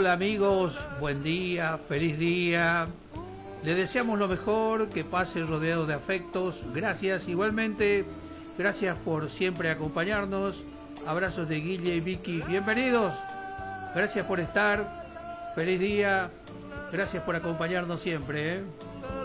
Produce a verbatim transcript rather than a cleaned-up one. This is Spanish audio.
Hola amigos, buen día, feliz día. Le deseamos lo mejor, que pase rodeado de afectos. Gracias, igualmente, gracias por siempre acompañarnos. Abrazos de Guille y Vicky, bienvenidos. Gracias por estar, feliz día, gracias por acompañarnos siempre, ¿eh?